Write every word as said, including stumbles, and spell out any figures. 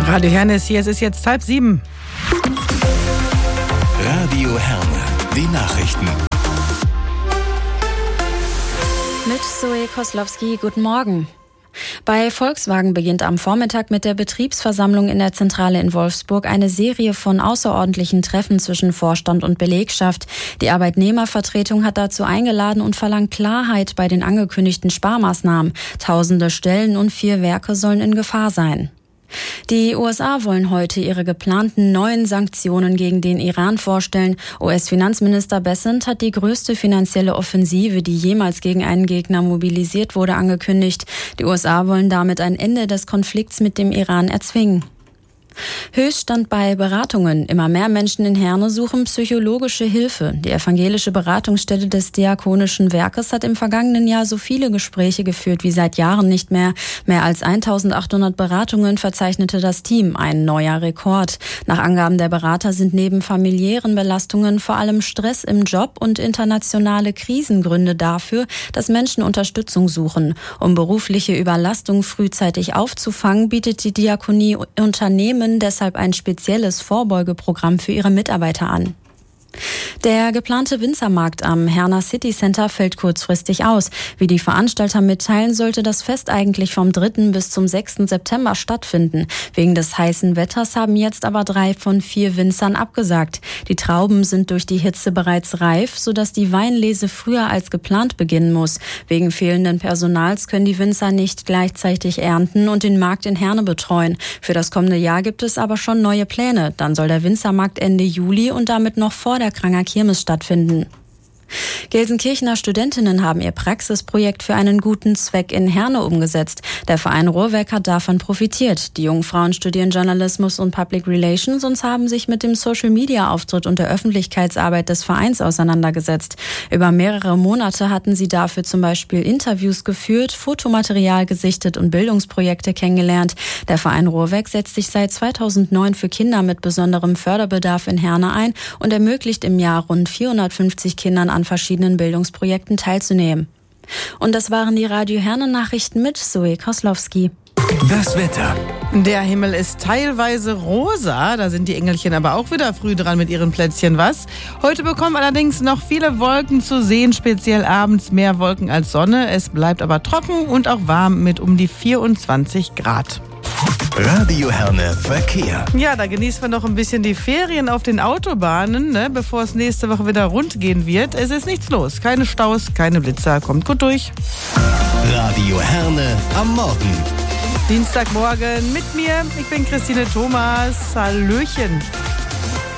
Radio Herne ist hier, es ist jetzt halb sieben. Radio Herne, die Nachrichten. Mit Zoe Koslowski, guten Morgen. Bei Volkswagen beginnt am Vormittag mit der Betriebsversammlung in der Zentrale in Wolfsburg eine Serie von außerordentlichen Treffen zwischen Vorstand und Belegschaft. Die Arbeitnehmervertretung hat dazu eingeladen und verlangt Klarheit bei den angekündigten Sparmaßnahmen. Tausende Stellen und vier Werke sollen in Gefahr sein. Die U S A wollen heute ihre geplanten neuen Sanktionen gegen den Iran vorstellen. U S-Finanzminister Bessent hat die größte finanzielle Offensive, die jemals gegen einen Gegner mobilisiert wurde, angekündigt. Die U S A wollen damit ein Ende des Konflikts mit dem Iran erzwingen. Höchststand bei Beratungen. Immer mehr Menschen in Herne suchen psychologische Hilfe. Die evangelische Beratungsstelle des Diakonischen Werkes hat im vergangenen Jahr so viele Gespräche geführt wie seit Jahren nicht mehr. Mehr als eintausendachthundert Beratungen verzeichnete das Team, ein neuer Rekord. Nach Angaben der Berater sind neben familiären Belastungen vor allem Stress im Job und internationale Krisen Gründe dafür, dass Menschen Unterstützung suchen. Um berufliche Überlastung frühzeitig aufzufangen, bietet die Diakonie Unternehmen deshalb ein spezielles Vorbeugeprogramm für ihre Mitarbeiter an. Der geplante Winzermarkt am Herner City Center fällt kurzfristig aus. Wie die Veranstalter mitteilen, sollte das Fest eigentlich vom dritten bis zum sechsten September stattfinden. Wegen des heißen Wetters haben jetzt aber drei von vier Winzern abgesagt. Die Trauben sind durch die Hitze bereits reif, sodass die Weinlese früher als geplant beginnen muss. Wegen fehlenden Personals können die Winzer nicht gleichzeitig ernten und den Markt in Herne betreuen. Für das kommende Jahr gibt es aber schon neue Pläne. Dann soll der Winzermarkt Ende Juli und damit noch vor der Kranger Kirmes stattfinden. Gelsenkirchener Studentinnen haben ihr Praxisprojekt für einen guten Zweck in Herne umgesetzt. Der Verein Rohrwerk hat davon profitiert. Die jungen Frauen studieren Journalismus und Public Relations und haben sich mit dem Social-Media-Auftritt und der Öffentlichkeitsarbeit des Vereins auseinandergesetzt. Über mehrere Monate hatten sie dafür zum Beispiel Interviews geführt, Fotomaterial gesichtet und Bildungsprojekte kennengelernt. Der Verein Rohrwerk setzt sich seit zweitausendneun für Kinder mit besonderem Förderbedarf in Herne ein und ermöglicht im Jahr rund vierhundertfünfzig Kindern an verschiedenen Bildungsprojekten teilzunehmen. Und das waren die Radio Herne Nachrichten mit Zoe Koslowski. Das Wetter. Der Himmel ist teilweise rosa, da sind die Engelchen aber auch wieder früh dran mit ihren Plätzchen was. Heute bekommen allerdings noch viele Wolken zu sehen, speziell abends mehr Wolken als Sonne. Es bleibt aber trocken und auch warm mit um die vierundzwanzig Grad. Radio Herne Verkehr. Ja, da genießen wir noch ein bisschen die Ferien auf den Autobahnen, ne, bevor es nächste Woche wieder rund gehen wird. Es ist nichts los, keine Staus, keine Blitzer, kommt gut durch. Radio Herne am Morgen. Dienstagmorgen mit mir, ich bin Christine Thomas. Hallöchen.